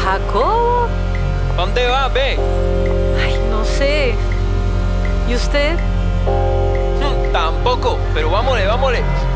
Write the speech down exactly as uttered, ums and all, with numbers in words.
Jacobo. ¿Dónde vas, ve? Ay, no sé. ¿Y usted? Hmm, tampoco, pero vámonos, vámonos.